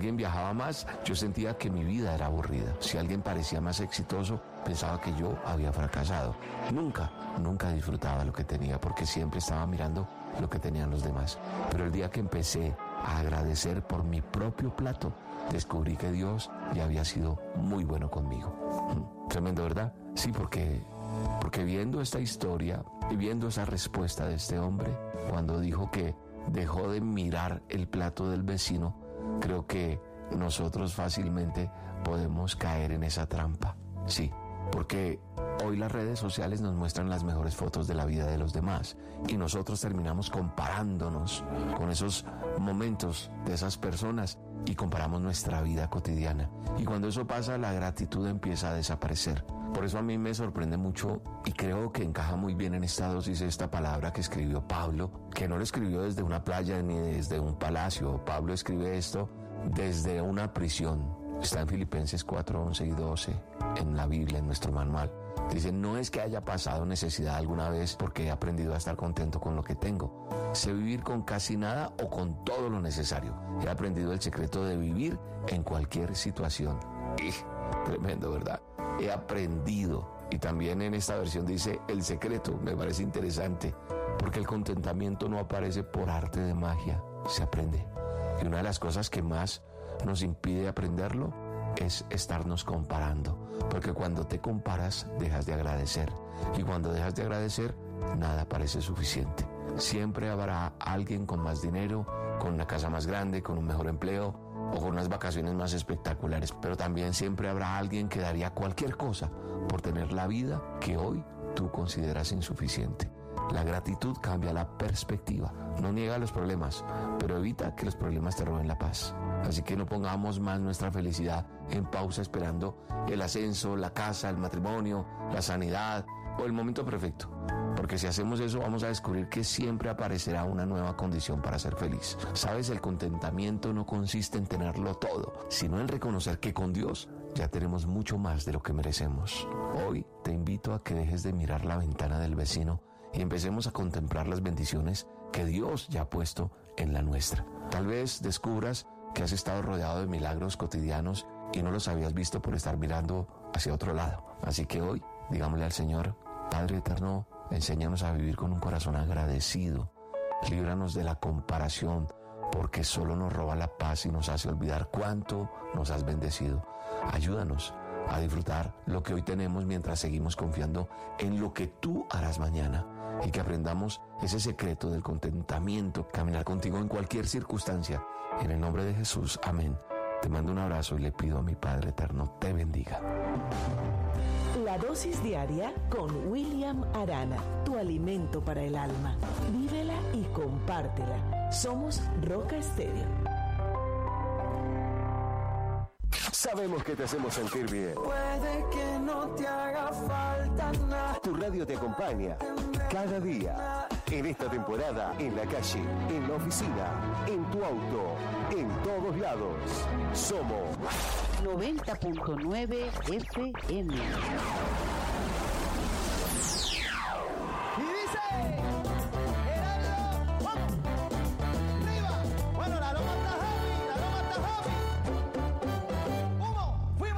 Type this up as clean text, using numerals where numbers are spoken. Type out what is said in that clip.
alguien viajaba más, yo sentía que mi vida era aburrida. Si alguien parecía más exitoso, pensaba que yo había fracasado. Nunca disfrutaba lo que tenía porque siempre estaba mirando lo que tenían los demás. Pero el día que empecé a agradecer por mi propio plato, descubrí que Dios ya había sido muy bueno conmigo. Tremendo, ¿verdad? Sí, porque viendo esta historia y viendo esa respuesta de este hombre, cuando dijo que dejó de mirar el plato del vecino, creo que nosotros fácilmente podemos caer en esa trampa. Sí, porque hoy las redes sociales nos muestran las mejores fotos de la vida de los demás y nosotros terminamos comparándonos con esos momentos de esas personas y comparamos nuestra vida cotidiana. Y cuando eso pasa, la gratitud empieza a desaparecer. Por eso a mí me sorprende mucho y creo que encaja muy bien en esta dosis esta palabra que escribió Pablo, que no lo escribió desde una playa ni desde un palacio. Pablo escribe esto desde una prisión. Está en Filipenses 4, 11 y 12, en la Biblia, en nuestro manual. Dice, no es que haya pasado necesidad alguna vez porque he aprendido a estar contento con lo que tengo. Sé vivir con casi nada o con todo lo necesario. He aprendido el secreto de vivir en cualquier situación. Tremendo, ¿verdad? He aprendido. Y también en esta versión dice el secreto. Me parece interesante porque el contentamiento no aparece por arte de magia, se aprende. Y una de las cosas que más nos impide aprenderlo es estarnos comparando, porque cuando te comparas dejas de agradecer y cuando dejas de agradecer nada parece suficiente. Siempre habrá alguien con más dinero, con una casa más grande, con un mejor empleo o con unas vacaciones más espectaculares, pero también siempre habrá alguien que daría cualquier cosa por tener la vida que hoy tú consideras insuficiente. La gratitud cambia la perspectiva, no niega los problemas, pero evita que los problemas te roben la paz. Así que no pongamos más nuestra felicidad en pausa esperando el ascenso, la casa, el matrimonio, la sanidad o el momento perfecto. Porque si hacemos eso vamos a descubrir que siempre aparecerá una nueva condición para ser feliz. ¿Sabes? El contentamiento no consiste en tenerlo todo, sino en reconocer que con Dios ya tenemos mucho más de lo que merecemos. Hoy te invito a que dejes de mirar la ventana del vecino y empecemos a contemplar las bendiciones que Dios ya ha puesto en la nuestra. Tal vez descubras que has estado rodeado de milagros cotidianos y no los habías visto por estar mirando hacia otro lado. Así que hoy, digámosle al Señor, Padre eterno, enséñanos a vivir con un corazón agradecido. Líbranos de la comparación, porque solo nos roba la paz y nos hace olvidar cuánto nos has bendecido. Ayúdanos a disfrutar lo que hoy tenemos mientras seguimos confiando en lo que tú harás mañana y que aprendamos ese secreto del contentamiento, caminar contigo en cualquier circunstancia. En el nombre de Jesús, amén. Te mando un abrazo y le pido a mi Padre eterno te bendiga. La dosis diaria con William Arana, tu alimento para el alma. Vívela y compártela. Somos Roca Estéreo. Sabemos que te hacemos sentir bien. Puede que no te haga falta nada. Tu radio te acompaña cada día. En esta temporada, en la calle, en la oficina, en tu auto, en todos lados. Somos 90.9 FM.